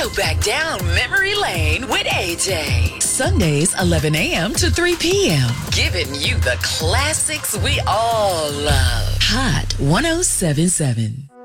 go back down memory lane with AJ. Sundays, 11 a.m. to 3 p.m. Giving you the classics we all love. Hot 107.7.